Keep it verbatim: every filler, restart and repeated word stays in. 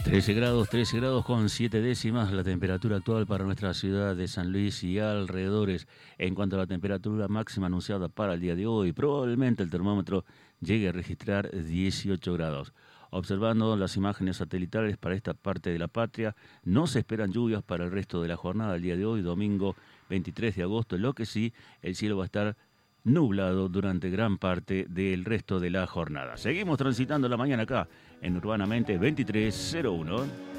trece grados, trece grados con siete décimas, la temperatura actual para nuestra ciudad de San Luis y alrededores. En cuanto a la temperatura máxima anunciada para el día de hoy, probablemente el termómetro llegue a registrar dieciocho grados. Observando las imágenes satelitales para esta parte de la patria, no se esperan lluvias para el resto de la jornada del día de hoy, domingo veintitrés de agosto, lo que sí, el cielo va a estar nublado durante gran parte del resto de la jornada. Seguimos transitando la mañana acá en Urbanamente veintitrés cero uno.